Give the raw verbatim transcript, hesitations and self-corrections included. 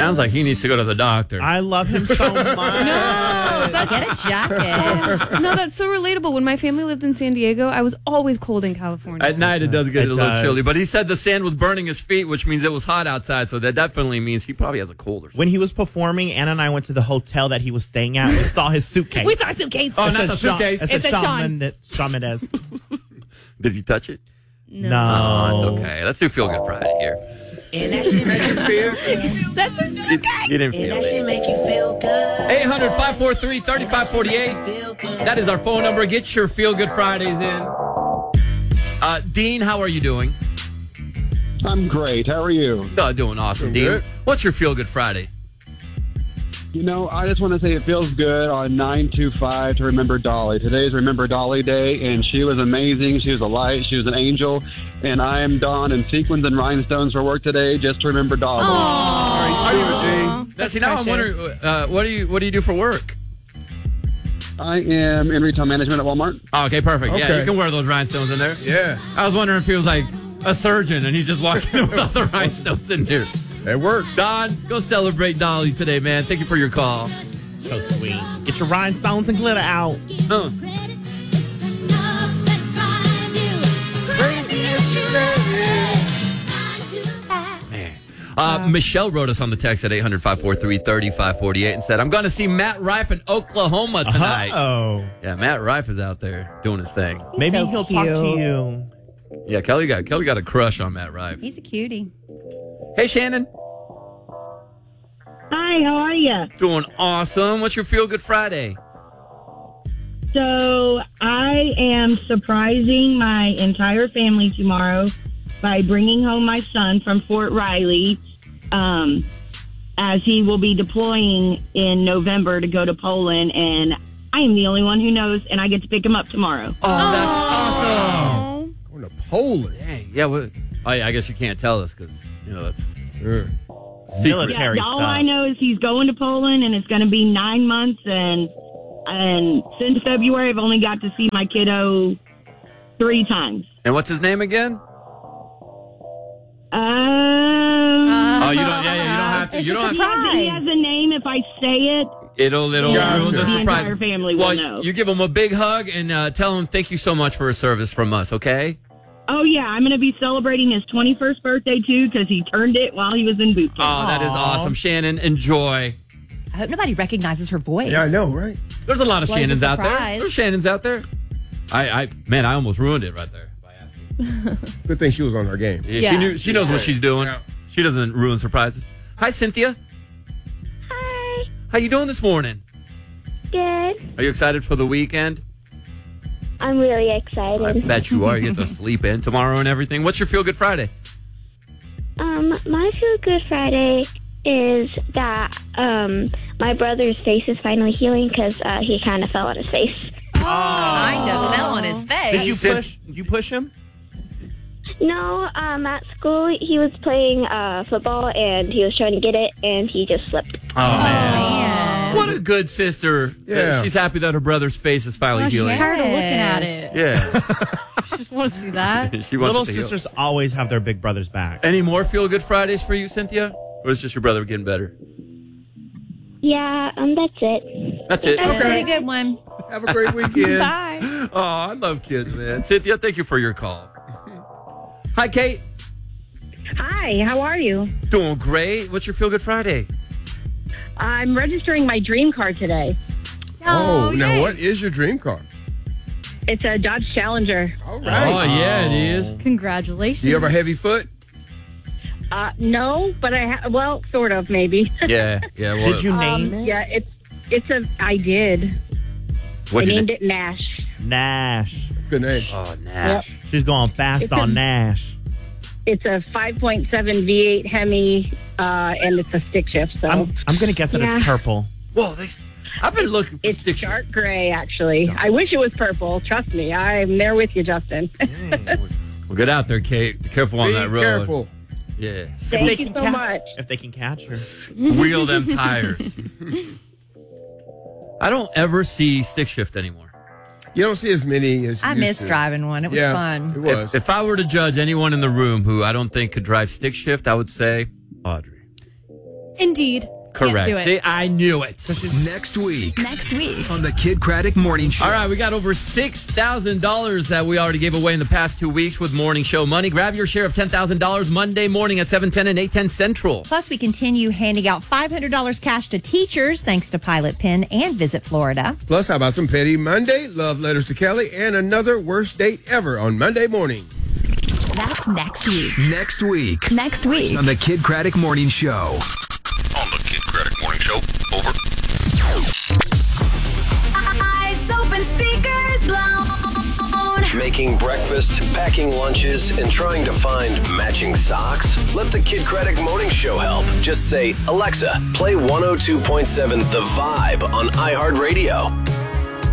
Sounds like he needs to go to the doctor. I love him so much. No, that's, Get a jacket. no, that's so relatable. When my family lived in San Diego, I was always cold in California. At night, it does get It a little does. chilly. But he said the sand was burning his feet, which means it was hot outside. So that definitely means he probably has a cold or something. When he was performing, Anna and I went to the hotel that he was staying at. We saw his suitcase. We saw a suitcase. Oh, It not said the Shawn- suitcase. It said It said Shawn Shawn. Mendes- Shawn Mendes. Did you touch it? No. Oh, it's okay. Let's do Feel Good Friday here. And that shit make you feel good. That's a You, you didn't And feel that shit it. make you feel good. eight hundred, five four three, three five four eight. Feel good. That is our phone number. Get your Feel Good Fridays in. Uh, Dean, how are you doing? I'm great. How are you? Oh, doing awesome, Doing Dean. good. What's your Feel Good Friday? You know, I just want to say it feels good on nine two five to remember Dolly. Today's Remember Dolly Day, and she was amazing. She was a light. She was an angel. And I am donned in sequins and rhinestones for work today just to remember Dolly. Are you, now, see, now I'm precious. wondering, uh, what do you what do you do for work? I am in retail management at Walmart. Oh, okay, perfect. Yeah, Okay. you can wear those rhinestones in there. Yeah, I was wondering if he was like a surgeon and he's just walking in with all the rhinestones in there. it works. Don, go celebrate Dolly today, man. Thank you for your call. So sweet. Get your rhinestones and glitter out. Huh. Man. Uh, Michelle wrote us on the text at eight hundred, five four three, three five four eight and said, I'm going to see Matt Rife in Oklahoma tonight. Oh. Yeah, Matt Rife is out there doing his thing. Maybe so he'll talk to cute. you. Yeah, Kelly got Kelly got a crush on Matt Rife. He's a cutie. Hey, Shannon. Hi, how are you? Doing awesome. What's your Feel Good Friday? So I am surprising my entire family tomorrow by bringing home my son from Fort Riley, um, as he will be deploying in November to go to Poland, and I am the only one who knows, and I get to pick him up tomorrow. Oh, that's awesome. Going to Poland. Dang. Yeah, well, oh, yeah, I guess you can't tell us because, you know, that's Yeah. secret. Military Yeah, stuff. all I know is he's going to Poland, and it's going to be nine months, and and since February, I've only got to see my kiddo three times. And what's his name again? Um, Oh, you don't. Yeah, yeah, you don't have to. It's You a don't have he, has, he has a name. If I say it, It'll it'll Yeah, ruin the the surprise. entire family will well, know. you give him a big hug and uh, tell him thank you so much for his service from us. Okay. oh yeah, I'm going to be celebrating his twenty-first birthday too because he turned it while he was in boot camp. Oh, that is awesome, Shannon. Enjoy. I hope nobody recognizes her voice. Yeah, I know, right? There's a lot of Well, it's a Shannons out there. surprise. There's Shannons out there. I, I, man, I almost ruined it right there by asking. Good thing she was on her game. Yeah, Yeah. She knew. She knows what she's doing. Yeah. She doesn't ruin surprises. Hi, Cynthia. Hi, How you doing this morning? good. Are you excited for the weekend? I'm really excited. I bet you are. You get to sleep in tomorrow and everything. What's your Feel Good Friday? Um, my Feel Good Friday is that um my brother's face is finally healing because uh, he kind of fell on his face. Kind of fell on his face. Did you Sit- push? Did you push him? No, um, at school he was playing uh, football and he was trying to get it and he just slipped. Oh, man. Man. What a good sister. Yeah. She's happy that her brother's face is finally Oh, she's healing. tired of looking at it. Yeah. Just want to see that. she wants Little it to heal. sisters always have their big brothers back. Any more Feel Good Fridays for you, Cynthia? Or is just your brother getting better? Yeah, um, that's it. That's it. That's a pretty good one. Have a great weekend. Bye. Oh, I love kids, man. Cynthia, thank you for your call. Hi, Kate. Hi, how are you? Doing great. What's your Feel Good Friday? I'm registering my dream car today. Oh, now yay. what is your dream car? It's a Dodge Challenger. All right. Oh, yeah, it is. Congratulations. Do you have a heavy foot? Uh, no, but I ha- well, sort of, maybe. Yeah, yeah. Well, Did you name um, it? yeah, it's it's a. I did. what'd I you named name? it Nash. Nash. That's a good name. Oh, Nash. She's going fast It's on a- Nash. It's a five point seven V eight Hemi, uh, and it's a stick shift. So I'm, I'm going to guess that Yeah. it's purple. Whoa, they, I've been looking for it's stick shift. dark gray, actually. I wish it was purple. Trust me, I'm there with you, Justin. Well, get out there, Kate. Be careful on Be that road. careful. Yeah. Thank they you can so ca- much. If they can catch her. Wheel them tires. I don't ever see stick shift anymore. You don't see as many as you I used missed to. driving one. It was yeah, fun. It was. If, if I were to judge anyone in the room who I don't think could drive stick shift, I would say Audrey. Indeed. Correct. Can't do it. See, I knew it. Next week Next week. on the Kid Craddock Morning Show. All right, we got over six thousand dollars that we already gave away in the past two weeks with Morning Show money. Grab your share of ten thousand dollars Monday morning at seven ten and eight ten Central. Plus, we continue handing out five hundred dollars cash to teachers thanks to Pilot Pen and Visit Florida. Plus, how about some Petty Monday, love letters to Kelly, and another worst date ever on Monday morning. That's next week. Next week Next week. on the Kid Craddock Morning Show. On the Kid Craddock Morning Show. Over. Eyes open, speakers blown. Making breakfast, packing lunches, and trying to find matching socks? Let the Kid Craddock Morning Show help. Just say, Alexa, play one oh two point seven The Vibe on iHeartRadio.